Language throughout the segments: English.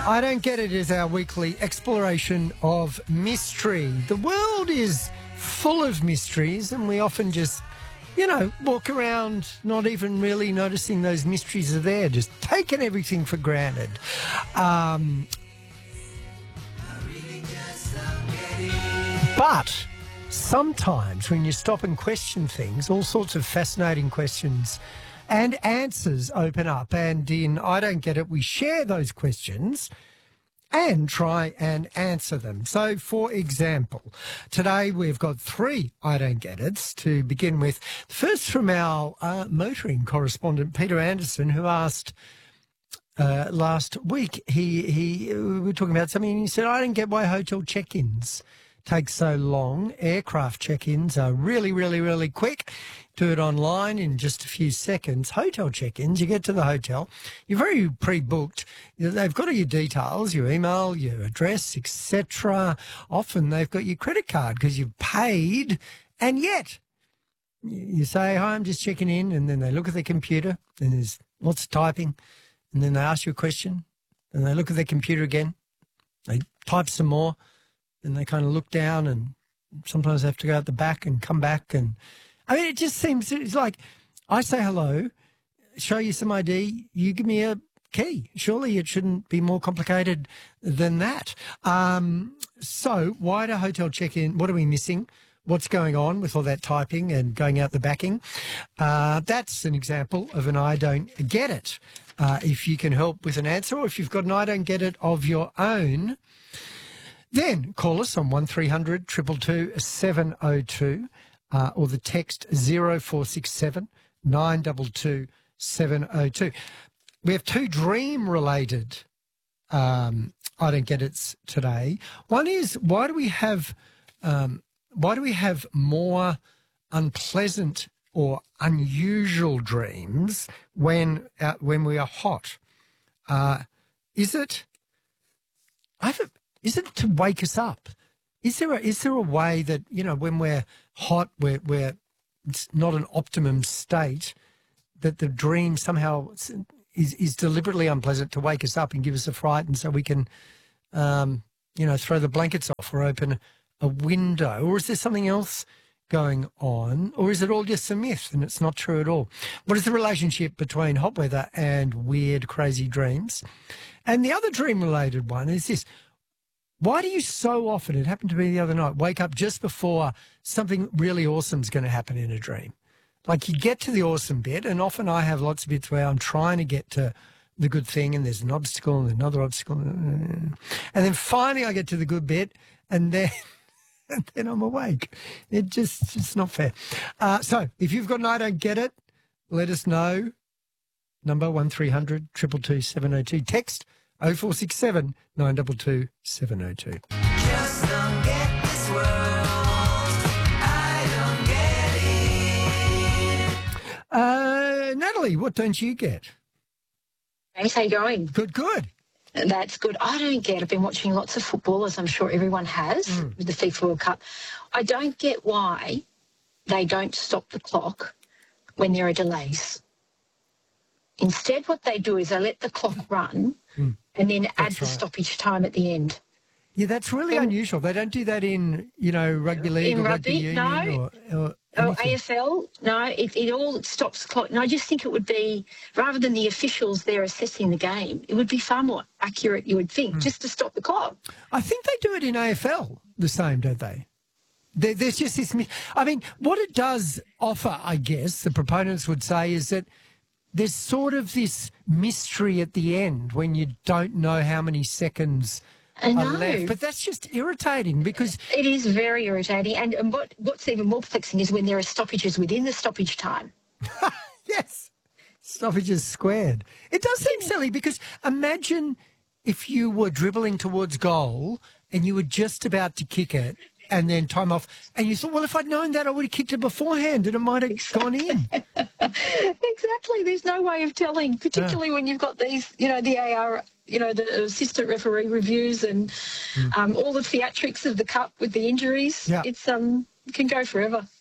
I Don't Get It is our weekly exploration of mystery. The world is full of mysteries, and we often just, walk around not even really noticing those mysteries are there, just taking everything for granted. But sometimes when you stop and question things, all sorts of fascinating questions and answers open up. And in I Don't Get It, we share those questions and try and answer them. So, for example, today we've got 3 I Don't Get It's to begin with. The first from our motoring correspondent, Peter Anderson, who asked last week, we were talking about something, and he said, I don't get why hotel check-ins take so long. Aircraft check-ins are really, really, really quick. Do it online in just a few seconds. Hotel check-ins, you get to the hotel, you're very pre-booked. They've got all your details, your email, your address, etc. Often they've got your credit card because you've paid, and yet you say, hi, I'm just checking in, and then they look at their computer and there's lots of typing, and then they ask you a question and they look at their computer again, they type some more, and they kind of look down, and sometimes they have to go out the back and come back. And I mean, it just seems, it's like I say hello, show you some ID, you give me a key. Surely it shouldn't be more complicated than that. So why do hotel check-in, what are we missing? What's going on with all that typing and going out the backing? That's an example of an I Don't Get It. If you can help with an answer, or if you've got an I Don't Get It of your own, then call us on 1300 222 702 or the text 0467 922 702. We have 2 dream-related I Don't Get It's today. One is, why do we have more unpleasant or unusual dreams when we are hot? Is it to wake us up? Is there a way that, when we're hot, we're it's not an optimum state, that the dream somehow is deliberately unpleasant to wake us up and give us a fright, and so we can, throw the blankets off or open a window? Or is there something else going on? Or is it all just a myth and it's not true at all? What is the relationship between hot weather and weird, crazy dreams? And the other dream-related one is this. Why do you so often, it happened to me the other night, wake up just before something really awesome is going to happen in a dream? Like, you get to the awesome bit, and often I have lots of bits where I'm trying to get to the good thing, and there's an obstacle and another obstacle. And then finally I get to the good bit, and then I'm awake. It's not fair. So if you've got an I Don't Get It, let us know. Number 1300 222 702. Text 0467 922 702. Just don't get this world. I don't get it. Natalie, what don't you get? Thanks, how you going? Good. That's good. I don't get, I've been watching lots of football, as I'm sure everyone has, with the FIFA World Cup. I don't get why they don't stop the clock when there are delays. Instead, what they do is they let the clock run and then add the stoppage time at the end. Yeah, that's really unusual. They don't do that in, rugby league or rugby union no. or AFL, no, it all stops the clock. And I just think it would be, rather than the officials there assessing the game, it would be far more accurate, you would think, just to stop the clock. I think they do it in AFL the same, don't they? There's just this... I mean, what it does offer, I guess, the proponents would say, is that there's sort of this mystery at the end when you don't know how many seconds are left. But that's just irritating because... It is very irritating. And what's even more perplexing is when there are stoppages within the stoppage time. Yes. Stoppages squared. It does seem silly because imagine if you were dribbling towards goal and you were just about to kick it and then time off, and you thought, well, if I'd known that, I would have kicked it beforehand and it might have gone in. Exactly. There's no way of telling, particularly when you've got these, the AR, the assistant referee reviews and all the theatrics of the cup with the injuries. Yeah. It's can go forever.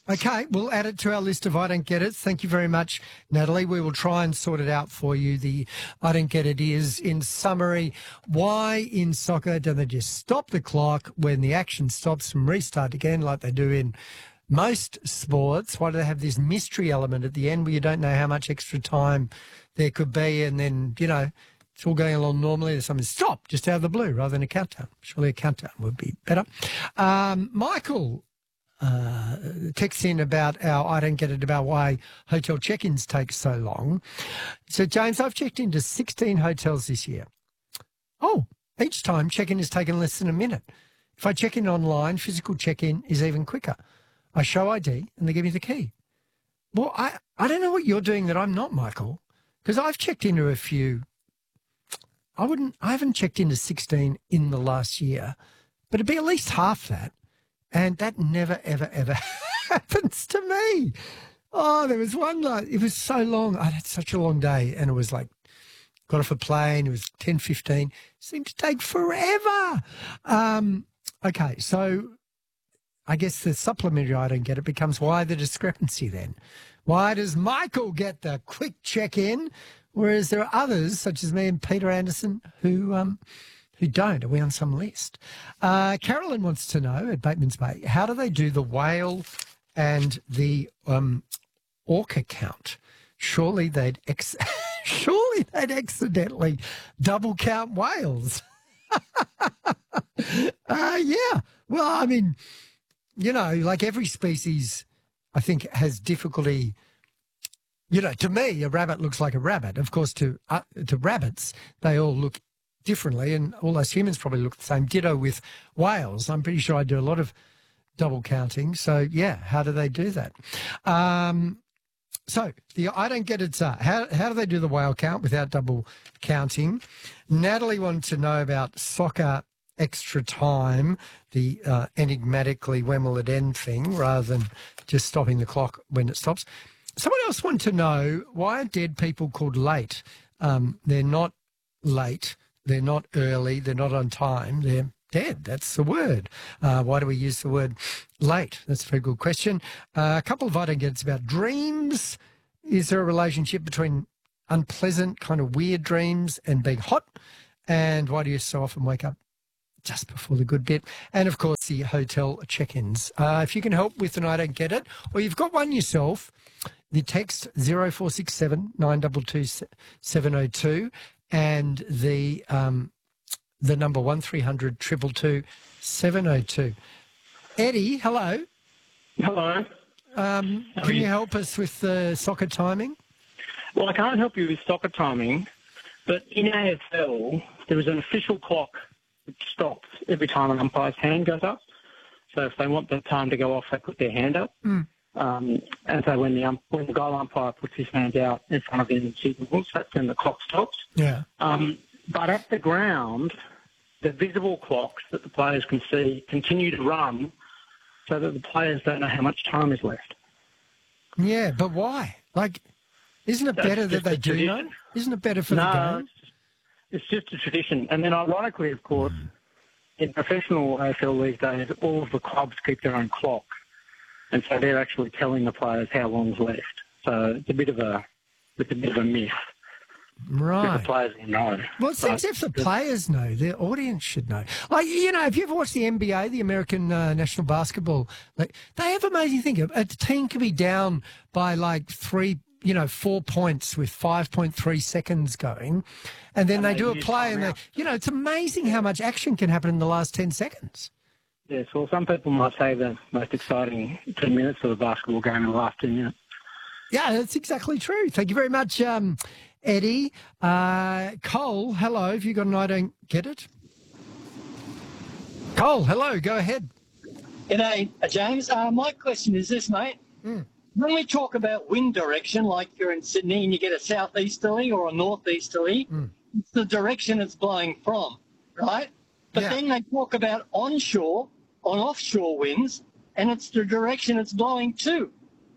Okay, we'll add it to our list of I Don't Get It. Thank you very much, Natalie. We will try and sort it out for you. The I Don't Get It is, in summary, why in soccer do they just stop the clock when the action stops and restart again like they do in most sports? Why do they have this mystery element at the end where you don't know how much extra time there could be, and then, it's all going along normally, there's something stop just out of the blue rather than a countdown. Surely a countdown would be better. Michael texts in about our I Don't Get It about why hotel check-ins take so long. So, James, I've checked into 16 hotels this year. Oh, each time check-in has taken less than a minute. If I check in online, physical check-in is even quicker. I show ID and they give me the key. Well, I don't know what you're doing that I'm not, Michael, because I've checked into a few. I haven't checked into 16 in the last year, but it'd be at least half that. And that never, ever, ever happens to me. Oh, there was one night, it was so long. I had such a long day, and it was like, got off a plane, it was 10:15. Seemed to take forever. Okay, so I guess the supplementary I don't get it becomes why the discrepancy then? Why does Michael get the quick check-in, whereas there are others, such as me and Peter Anderson, who don't? Are we on some list? Carolyn wants to know at Bateman's Bay, how do they do the whale and the orca count? Surely they'd accidentally double count whales. Yeah. Well, I mean, like every species, I think, has difficulty. To me, a rabbit looks like a rabbit. Of course, to rabbits, they all look differently, and all us humans probably look the same. Ditto with whales. I'm pretty sure I do a lot of double counting. So, yeah, how do they do that? So, the I don't get it. How do they do the whale count without double counting? Natalie wanted to know about soccer extra time, the enigmatically when will it end thing, rather than just stopping the clock when it stops. Someone else wanted to know, why are dead people called late? They're not late. They're not early. They're not on time. They're dead. That's the word. Why do we use the word late? That's a very good question. A couple of I don't get it's about dreams. Is there a relationship between unpleasant, kind of weird dreams and being hot? And why do you so often wake up just before the good bit? And, of course, the hotel check-ins. If you can help with an I don't get it, or you've got one yourself, the text 0467 922 702 and the number 1300 222 702. Eddie, hello. Hello. Can you help us with the soccer timing? Well, I can't help you with soccer timing, but in AFL, there is an official clock which stops every time an umpire's hand goes up. So if they want the time to go off, they put their hand up. And so when the goal umpire puts his hand out in front of him and signals, that's when the clock stops. Yeah. But at the ground, the visible clocks that the players can see continue to run so that the players don't know how much time is left. Yeah, but why? Like, isn't it better that they do know? Isn't it better for the game? It's just a tradition. And then ironically, of course, in professional AFL these days, all of the clubs keep their own clock. And so they're actually telling the players how long's left. So it's a bit of a myth. Right. The players will know. Well, it seems if the players know, the audience should know. Like, if you ever watched the NBA, the American National Basketball, like, they have amazing thing. A team can be down by like 4 points with 5.3 seconds going, and then they do a play, and it's amazing how much action can happen in the last 10 seconds. Yes, well, some people might say the most exciting 10 minutes of a basketball game in the last 10 minutes. Yeah, that's exactly true. Thank you very much, Eddie. Cole, hello. Have you got an I don't get it? Cole, hello. Go ahead. G'day, James. My question is this, mate. When we talk about wind direction, like you're in Sydney and you get a southeasterly or a northeasterly, it's the direction it's blowing from, right? But then they talk about onshore, on offshore winds, and it's the direction it's blowing to.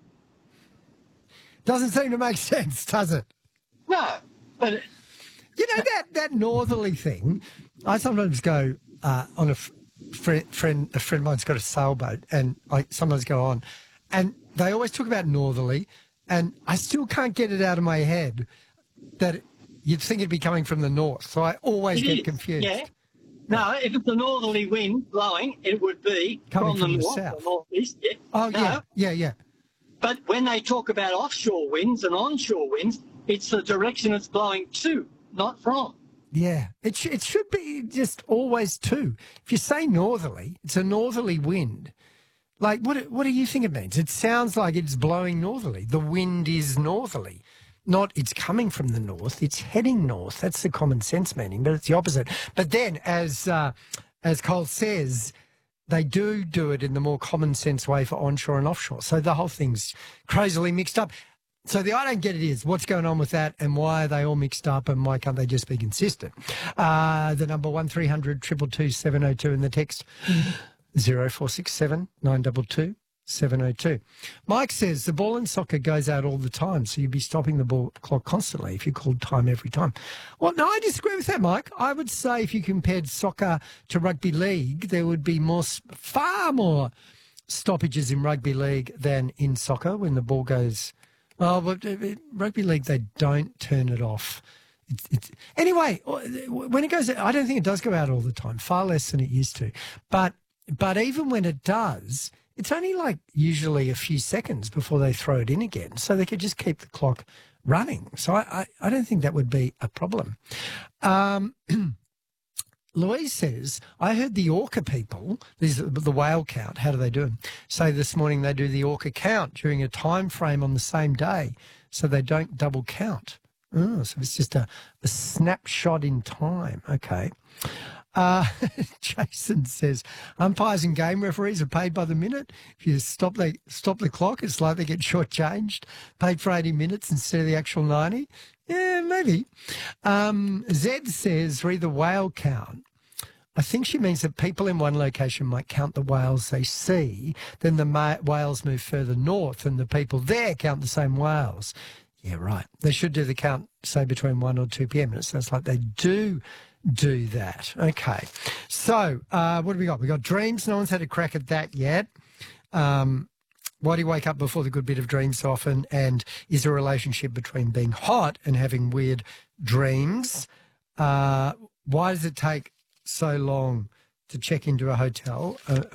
Doesn't seem to make sense, does it? No, but... that northerly thing, I sometimes go on a friend of mine's got a sailboat, and I sometimes go on, And they always talk about northerly, and I still can't get it out of my head that you'd think it'd be coming from the north. So I always get confused. Yeah. No, if it's a northerly wind blowing, it would be Coming from the north south. or northeast. Yeah. Oh, No, yeah. but when they talk about offshore winds and onshore winds, it's the direction it's blowing to, not from. Yeah, it should be just always to. If you say northerly, it's a northerly wind. Like, what do you think it means? It sounds like it's blowing northerly. The wind is northerly. Not it's coming from the north, it's heading north. That's the common sense meaning, but it's the opposite. But then, as Cole says, they do it in the more common sense way for onshore and offshore. So the whole thing's crazily mixed up. So the I don't get it is what's going on with that and why are they all mixed up and why can't they just be consistent? The number 1300 222 702 and the text 0467 922 702. Mike says the ball in soccer goes out all the time, so you'd be stopping the ball clock constantly if you called time every time. Well, no, I disagree with that, Mike. I would say if you compared soccer to rugby league, there would be far more stoppages in rugby league than in soccer when the ball goes. Oh, but rugby league, they don't turn it off. Anyway, when it goes, I don't think it does go out all the time, far less than it used to. But even when it does, it's only like usually a few seconds before they throw it in again. So they could just keep the clock running. So I don't think that would be a problem. Louise says, I heard the orca people, the whale count, how do they do them? Say this morning they do the orca count during a time frame on the same day so they don't double count. Oh, so it's just a snapshot in time. Okay. Jason says, umpires and game referees are paid by the minute. If you stop the clock, it's like they get shortchanged, paid for 80 minutes instead of the actual 90. Yeah, maybe. Zed says, read the whale count. I think she means that people in one location might count the whales they see, then the whales move further north and the people there count the same whales. Yeah, right. They should do the count, say, between 1 or 2 p.m. It sounds like they do that. Okay. So what have we got? We got dreams. No one's had a crack at that yet. Why do you wake up before the good bit of dreams so often? And is there a relationship between being hot and having weird dreams? Why does it take so long to check into a hotel?